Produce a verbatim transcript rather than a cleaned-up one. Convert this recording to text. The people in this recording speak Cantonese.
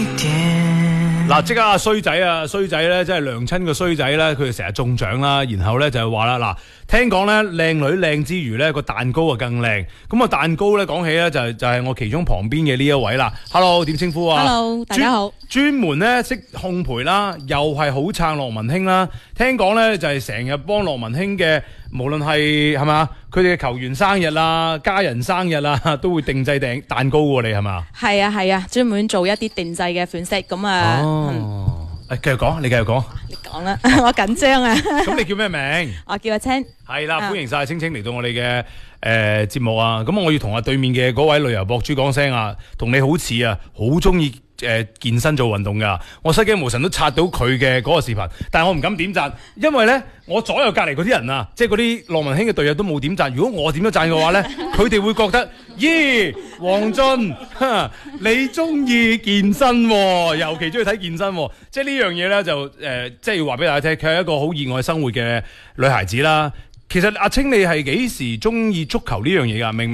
嗱，即刻啊衰仔啊衰仔咧，即係娘親個衰仔咧，佢哋成日中獎啦，然後咧就係話啦，嗱，聽講咧靚女靚之餘咧個蛋糕啊更靚，咁啊蛋糕咧講起咧就係就係我其中旁邊嘅呢一位啦。Hello， 點稱呼啊 ？Hello， 大家好。 專門咧識烘焙啦，又係好撐樂文興啦。聽講咧就係成日幫樂文興嘅，無論係係嘛，佢哋嘅球員生日啊、家人生日啊，都會定製訂蛋糕喎，你係嘛？ 係啊係啊，專門做一啲定製嘅款式，咁啊。 哦，誒，繼續講，你繼續講。 你講啦，我緊張啊。 咁你叫咩名？ 我叫阿青。 係啦，歡迎晒青青嚟到我哋嘅誒節目啊！咁我要同阿對面嘅嗰位旅遊博主講聲啊，同你好似啊，好中意誒健身做運動噶。我失驚無神都刷到佢嘅嗰個視頻，但係我唔敢點讚，因為咧我左右隔離嗰啲人啊，即係嗰啲樂文興嘅隊友都冇點讚。如果我點咗讚嘅話咧，佢哋會覺得，咦，黃俊，你中意健身喎，尤其中意睇健身喎，即係呢樣嘢咧就誒、呃，即係要話俾大家聽，佢係一個好熱愛生活嘅女孩子啦。其實阿青，你係幾時中意足球呢樣嘢㗎？明